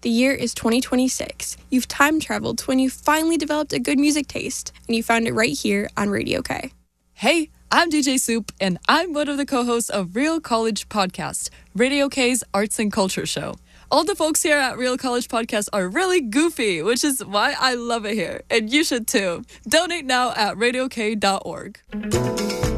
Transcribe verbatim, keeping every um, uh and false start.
The year is twenty twenty-six. You've time traveled to when you finally developed a good music taste, and you found it right here on Radio K. Hey, I'm D J Soup, and I'm one of the co-hosts of Real College Podcast, Radio K's arts and culture show. All the folks here at Real College Podcast are really goofy, which is why I love it here, and you should too. Donate now at radio k dot org.